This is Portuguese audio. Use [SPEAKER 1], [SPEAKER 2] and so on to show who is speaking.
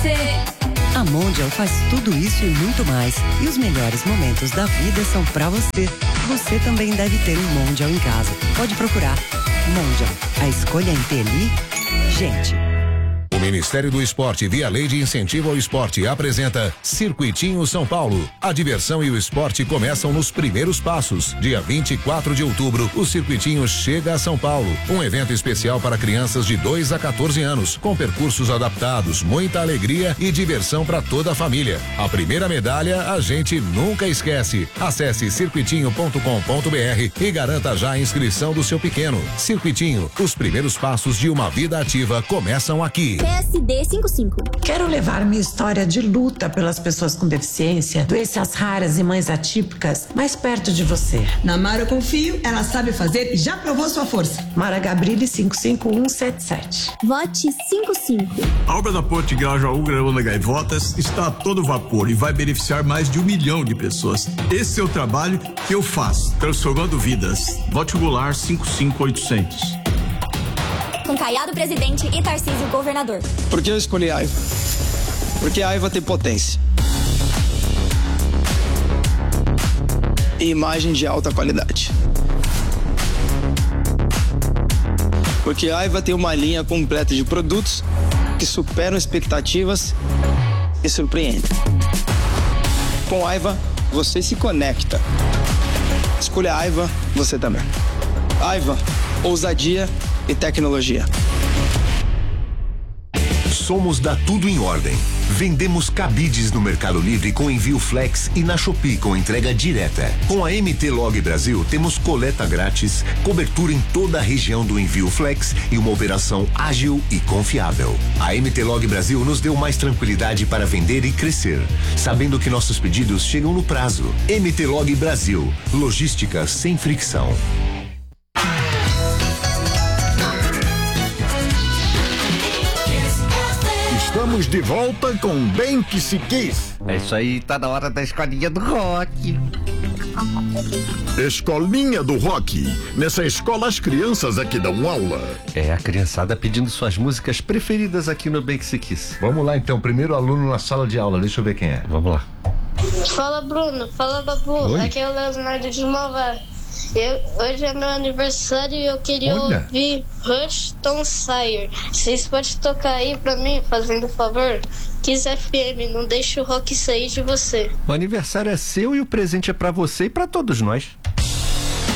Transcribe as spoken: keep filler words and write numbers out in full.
[SPEAKER 1] você.
[SPEAKER 2] A Mondial faz tudo isso e muito mais. E os melhores momentos da vida são pra você. Você também deve ter um Mondial em casa. Pode procurar. Mondial, a escolha inteligente.
[SPEAKER 3] O Ministério do Esporte, via Lei de Incentivo ao Esporte, apresenta Circuitinho São Paulo. A diversão e o esporte começam nos primeiros passos. Dia vinte e quatro de outubro, o Circuitinho chega a São Paulo. Um evento especial para crianças de dois a quatorze anos, com percursos adaptados, muita alegria e diversão para toda a família. A primeira medalha a gente nunca esquece. Acesse circuitinho ponto com ponto br e garanta já a inscrição do seu pequeno. Circuitinho, os primeiros passos de uma vida ativa começam aqui.
[SPEAKER 4] P S D cinquenta e cinco.
[SPEAKER 5] Quero levar minha história de luta pelas pessoas com deficiência, doenças raras e mães atípicas mais perto de você.
[SPEAKER 6] Na Mara eu confio, ela sabe fazer e já provou sua força.
[SPEAKER 5] Mara Gabrilli cinco cinco um sete sete.
[SPEAKER 4] Vote cinquenta e cinco.
[SPEAKER 7] A obra da Ponte Grajaú Graúna Gaivotas está a todo vapor e vai beneficiar mais de um milhão de pessoas. Esse é o trabalho que eu faço, transformando vidas. Vote Goulart cinco cinco oitocentos.
[SPEAKER 4] Com Caiado presidente e Tarcísio governador.
[SPEAKER 8] Por que eu escolhi a Aiva? Porque a Aiva tem potência e imagem de alta qualidade. Porque a Aiva tem uma linha completa de produtos que superam expectativas e surpreendem. Com a Aiva, você se conecta. Escolha a Aiva, você também. Aiva, ousadia e tecnologia.
[SPEAKER 9] Somos da Tudo em Ordem. Vendemos cabides no Mercado Livre com envio flex e na Shopee com entrega direta. Com a M T Log Brasil temos coleta grátis, cobertura em toda a região do envio flex e uma operação ágil e confiável. A M T Log Brasil nos deu mais tranquilidade para vender e crescer, sabendo que nossos pedidos chegam no prazo. M T Log Brasil, logística sem fricção.
[SPEAKER 10] Estamos de volta com Bem Que Se Quis.
[SPEAKER 11] É isso aí, tá na hora da escolinha do rock.
[SPEAKER 10] Escolinha do Rock. Nessa escola as crianças aqui dão aula.
[SPEAKER 11] É, a criançada pedindo suas músicas preferidas aqui no Bem Que Se Quis.
[SPEAKER 3] Vamos lá então, primeiro aluno na sala de aula, deixa eu ver quem é.
[SPEAKER 11] Vamos lá.
[SPEAKER 12] Fala Bruno, fala Babu,
[SPEAKER 3] Oi?
[SPEAKER 12] aqui é o Leonardo de Malvar. Eu, hoje é meu aniversário e eu queria
[SPEAKER 3] Olha.
[SPEAKER 12] ouvir Rushton Sire. Vocês podem tocar aí pra mim, fazendo favor? Kiss F M, não deixe o rock sair de você.
[SPEAKER 11] O aniversário é seu e o presente é pra você e pra todos nós.